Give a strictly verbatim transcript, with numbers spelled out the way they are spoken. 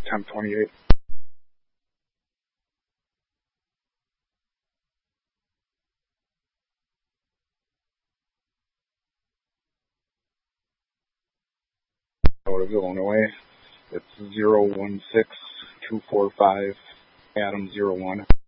temp twenty-eight. Out of Illinois. It's zero one six two four five Adam zero one.